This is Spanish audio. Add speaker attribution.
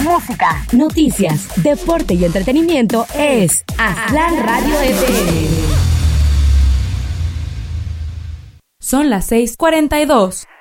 Speaker 1: música,
Speaker 2: noticias, deporte y entretenimiento es Aztlán Radio FM.
Speaker 3: Son las 6:42.